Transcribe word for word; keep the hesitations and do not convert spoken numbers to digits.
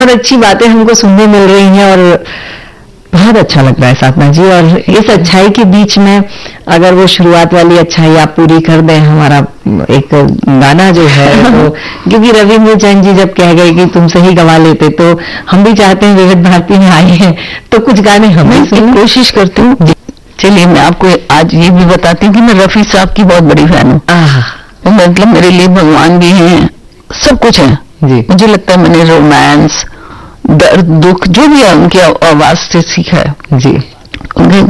और अच्छी बातें हमको सुनने मिल रही हैं और बहुत अच्छा लग रहा है साधना जी। और इस अच्छाई के बीच में अगर वो शुरुआत वाली अच्छाई आप पूरी कर दें, हमारा एक गाना जो है तो क्योंकि रविंद्र जैन जी जब कह गए कि तुम सही गवा लेते, तो हम भी चाहते हैं विविध भारती में आए हैं तो कुछ गाने हम भी कोशिश करती हूँ। चलिए मैं आपको आज ये भी बताती हूँ कि मैं रफी साहब की बहुत बड़ी फैन हूँ। मतलब मेरे लिए भगवान भी हैं, सब कुछ है जी। मुझे लगता है मैंने रोमांस, दर्द, दुख जो भी है उनकी आवाज से सीखा है जी। उनके